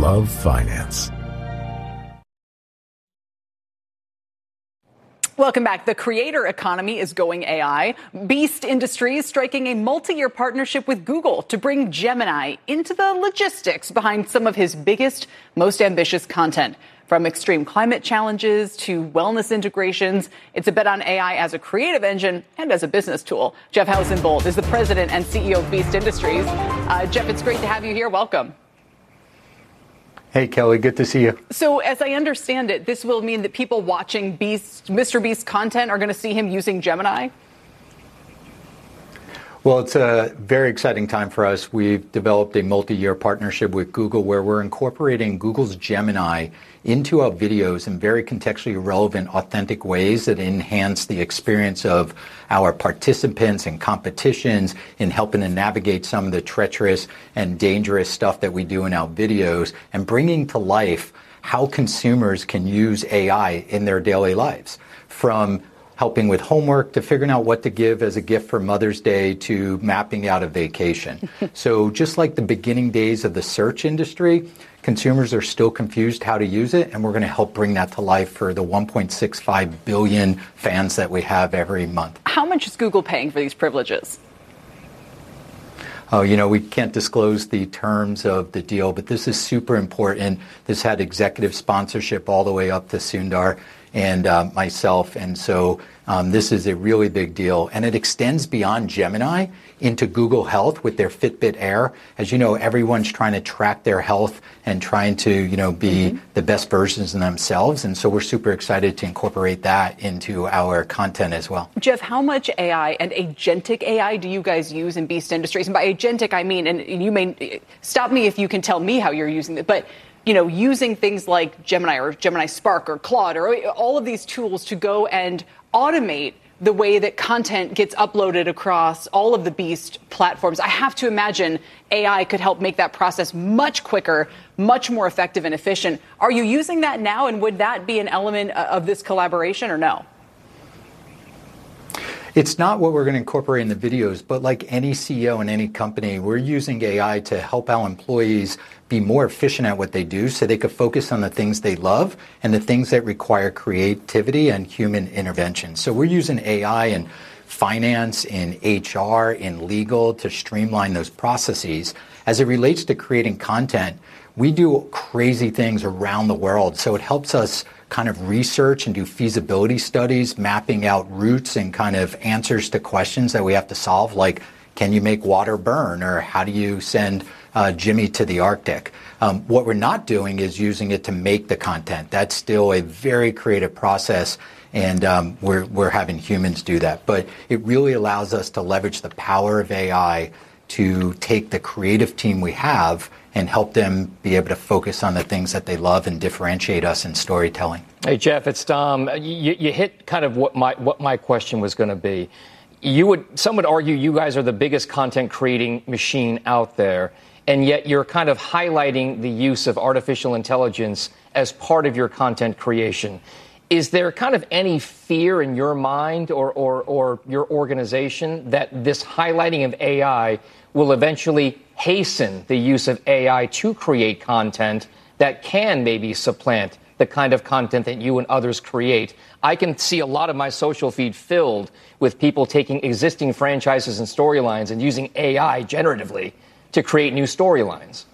love finance. Welcome back. The creator economy is going AI. Beast Industries striking a multi-year partnership with Google to bring Gemini into the logistics behind some of his biggest, most ambitious content. From extreme climate challenges to wellness integrations, it's a bet on AI as a creative engine and as a business tool. Jeff Housenbold is the president and CEO of Beast Industries. Jeff, it's great to have you here. Welcome. Hey, Kelly, good to see you. So as I understand it, this will mean that people watching Mr. Beast content are going to see him using Gemini? Well, it's a very exciting time for us. We've developed a multi-year partnership with Google where we're incorporating Google's Gemini into our videos in very contextually relevant, authentic ways that enhance the experience of our participants and competitions in helping to navigate some of the treacherous and dangerous stuff that we do in our videos and bringing to life how consumers can use AI in their daily lives, from helping with homework to figuring out what to give as a gift for Mother's Day to mapping out a vacation. So just like the beginning days of the search industry, consumers are still confused how to use it, and we're going to help bring that to life for the 1.65 billion fans that we have every month. How much is Google paying for these privileges? Oh, we can't disclose the terms of the deal, but this is super important. This had executive sponsorship all the way up to Sundar and myself. And so this is a really big deal. And it extends beyond Gemini into Google Health with their Fitbit Air. As you know, everyone's trying to track their health and trying to, be the best versions of themselves. And so we're super excited to incorporate that into our content as well. Jeff, how much AI and agentic AI do you guys use in Beast Industries? And by agentic, I mean, and you may stop me if you can tell me how you're using it, but using things like Gemini or Gemini Spark or Claude or all of these tools to go and automate the way that content gets uploaded across all of the Beast platforms. I have to imagine AI could help make that process much quicker, much more effective and efficient. Are you using that now, and would that be an element of this collaboration or no? It's not what we're going to incorporate in the videos, but like any CEO in any company, we're using AI to help our employees be more efficient at what they do so they could focus on the things they love and the things that require creativity and human intervention. So we're using AI in finance, in HR, in legal to streamline those processes. As it relates to creating content, we do crazy things around the world. So it helps us kind of research and do feasibility studies, mapping out routes and kind of answers to questions that we have to solve, like can you make water burn, or how do you send Jimmy to the Arctic? What we're not doing is using it to make the content. That's still a very creative process, and we're having humans do that. But it really allows us to leverage the power of AI to take the creative team we have and help them be able to focus on the things that they love and differentiate us in storytelling. Hey, Jeff, it's Dom. You hit kind of what my question was going to be. Some would argue you guys are the biggest content creating machine out there, and yet you're kind of highlighting the use of artificial intelligence as part of your content creation. Is there kind of any fear in your mind or your organization that this highlighting of AI will eventually hasten the use of AI to create content that can maybe supplant the kind of content that you and others create? I can see a lot of my social feed filled with people taking existing franchises and storylines and using AI generatively to create new storylines.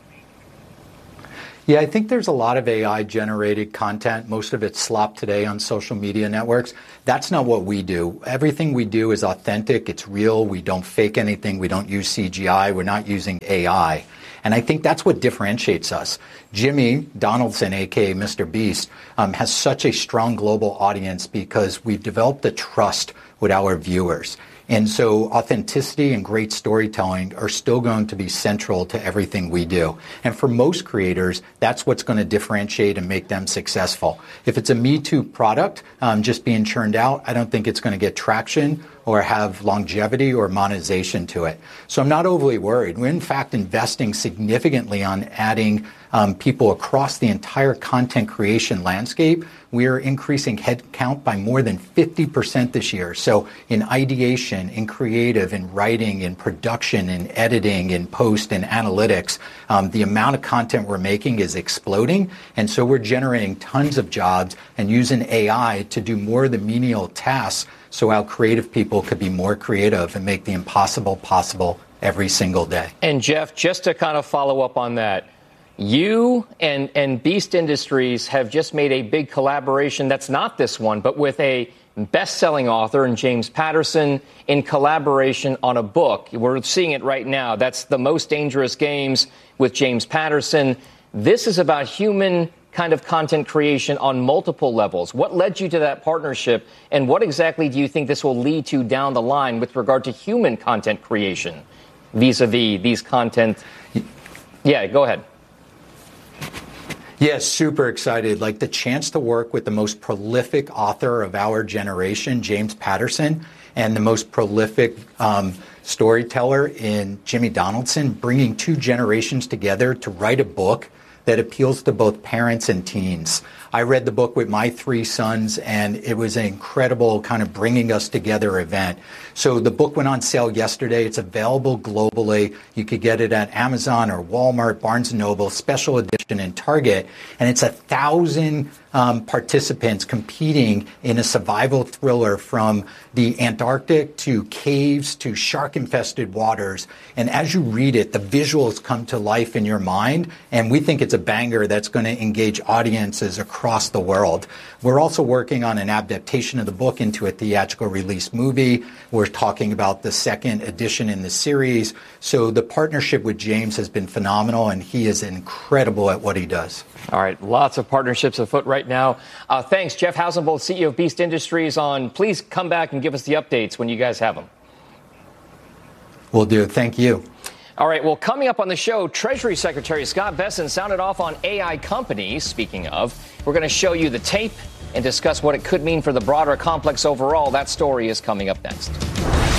Yeah, I think there's a lot of AI-generated content. Most of it's slop today on social media networks. That's not what we do. Everything we do is authentic. It's real. We don't fake anything. We don't use CGI. We're not using AI. And I think that's what differentiates us. Jimmy Donaldson, a.k.a. Mr. Beast, has such a strong global audience because we've developed a trust with our viewers. And so authenticity and great storytelling are still going to be central to everything we do. And for most creators, that's what's going to differentiate and make them successful. If it's a Me Too product just being churned out, I don't think it's going to get traction or have longevity or monetization to it. So I'm not overly worried. We're in fact investing significantly on adding people across the entire content creation landscape. We are increasing headcount by more than 50% this year. So in ideation, in creative, in writing, in production, in editing, in post, and analytics, the amount of content we're making is exploding. And so we're generating tons of jobs and using AI to do more of the menial tasks so our creative people could be more creative and make the impossible possible every single day. And Jeff, just to kind of follow up on that, you and Beast Industries have just made a big collaboration that's not this one, but with a best-selling author and James Patterson in collaboration on a book. We're seeing it right now. That's The Most Dangerous Games with James Patterson. This is about human kind of content creation on multiple levels. What led you to that partnership, and what exactly do you think this will lead to down the line with regard to human content creation vis-a-vis these content? Yeah, go ahead. Yes, super excited. Like the chance to work with the most prolific author of our generation, James Patterson, and the most prolific storyteller in Jimmy Donaldson, bringing two generations together to write a book that appeals to both parents and teens. I read the book with my 3 sons, and it was an incredible kind of bringing us together event. So the book went on sale yesterday. It's available globally. You could get it at Amazon or Walmart, Barnes & Noble, special edition in Target. And it's 1,000 participants competing in a survival thriller from the Antarctic to caves to shark-infested waters. And as you read it, the visuals come to life in your mind. And we think it's a banger that's going to engage audiences across the world. We're also working on an adaptation of the book into a theatrical release movie. We're talking about the second edition in the series. So the partnership with James has been phenomenal, and he is incredible at what he does. All right, lots of partnerships afoot right now. Thanks, Jeff Hausenbold, CEO of Beast Industries. Please come back and give us the updates when you guys have them. Will do. Thank you. All right, well, coming up on the show, Treasury Secretary Scott Bessent sounded off on AI companies. Speaking of, we're going to show you the tape and discuss what it could mean for the broader complex overall. That story is coming up next.